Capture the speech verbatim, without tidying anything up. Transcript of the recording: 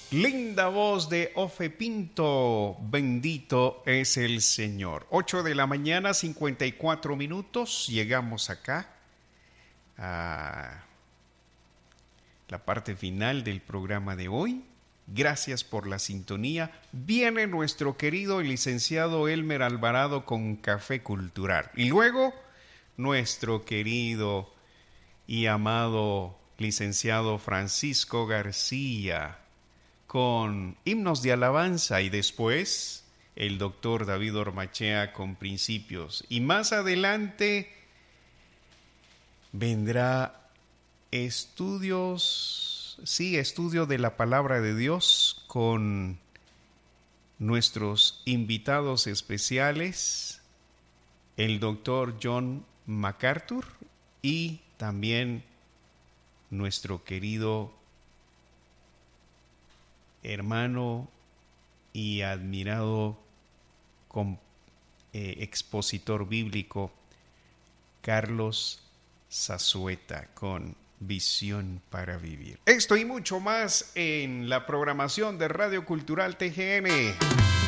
Linda voz de Ofe Pinto, bendito es el Señor. ocho de la mañana, cincuenta y cuatro minutos, llegamos acá a la parte final del programa de hoy. Gracias por la sintonía. Viene nuestro querido licenciado Elmer Alvarado con Café Cultural. Y luego nuestro querido y amado licenciado Francisco García con himnos de alabanza, y después el doctor David Ormachea con principios. Y más adelante vendrá estudios, sí, estudio de la palabra de Dios con nuestros invitados especiales, el doctor John MacArthur y también nuestro querido hermano y admirado con, eh, expositor bíblico Carlos Zazueta con Visión para Vivir. Esto y mucho más en la programación de Radio Cultural T G N.